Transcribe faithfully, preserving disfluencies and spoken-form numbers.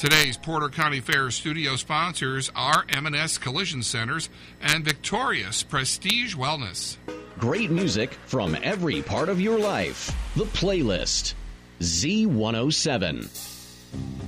Today's Porter County Fair studio sponsors are M and S Collision Centers and Victorious Prestige Wellness. Great music from every part of your life. The Playlist. Z one oh seven.